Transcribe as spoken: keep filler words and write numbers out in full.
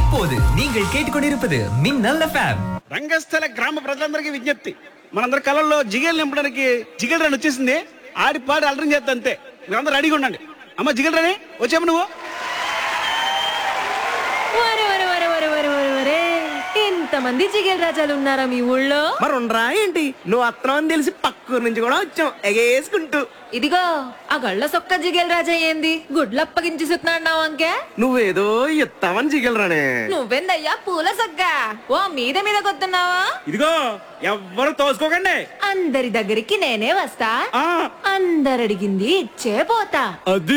இப்போது நீங்கள் கேட்டுக்கொண்டிருப்பது மின்னல் எஃப்எம். రంగస్థల గ్రామ ప్రజలందరికీ విజ్ఞప్తి, మనందరి కళల్లో జిగేలు నింపడానికి జిగేల్ రాని వచ్చేసింది. ఆడి పాడి అలరం చేస్తా అంతే. మీరందరూ రెడీగా ఉండండి. అమ్మ జిగేల్ రాని వచ్చాము నువ్వు. వరే వరే వరే వరే వరే వరే వరే ఎంతమంది జిగేల్ రాజాలు ఉన్నారా మీ ఊళ్ళో? మరి ఉండరా ఏంటి? నువ్వు అత్తనం అని తెలిసి పక్కూరు నుంచి కూడా వచ్చాం ఎగేసుకుంటూ. ఇదిగో ఆ గళ్ళ సొక్క జిగేల్ రాజా ఏంది గుడ్లు అప్పగించి సుతున్నాడు అంకే? నువ్వేదో ఎత్తావని జిగలరానే. నువ్వెందయ్యా పూల సొక్క ఓ మీద మీద కొత్తున్నావా? ఇదిగో ఎవ్వరు తోసుకోకండి. అందరి దగ్గరికి నేనే వస్తా, ఆ అందరు అడిగింది ఇచ్చే పోతా. అది